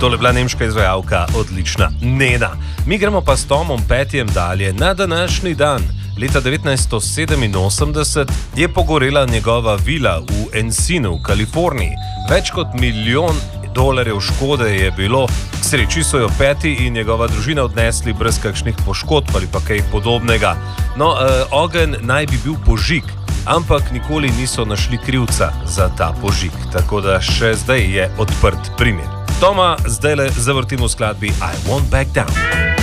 Tole je bila nemška izvajalka, odlična Nena. Mi gremo pa s Tomom Pettyjem dalje. Na današnji dan, leta 1987, je pogorela njegova vila v Encinu v Kaliforniji. Več kot $1 milijon škode je bilo. K sreči so jo Petty in njegova družina odnesli brez kakšnih poškodb ali pa kaj podobnega. No, ogenj naj bi bil požig, ampak nikoli niso našli krivca za ta požig, tako da še zdaj je odprt primer. Toma zdaj le zavrtimo v skladbi I Won't Back Down.